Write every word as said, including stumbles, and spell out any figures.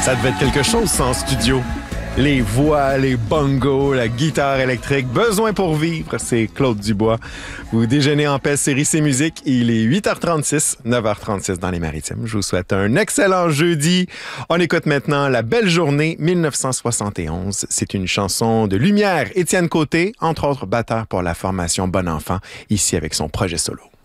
Ça devait être quelque chose, ça, en studio. Les voix, les bongos, la guitare électrique, besoin pour vivre, c'est Claude Dubois. Vous déjeunez en paix, série C'est Musique. Il est huit heures trente-six, neuf heures trente-six dans les Maritimes. Je vous souhaite un excellent jeudi. On écoute maintenant La Belle Journée, dix-neuf cent soixante et onze. C'est une chanson de Lumière, Étienne Côté, entre autres batteur pour la formation Bon Enfant, ici avec son projet solo.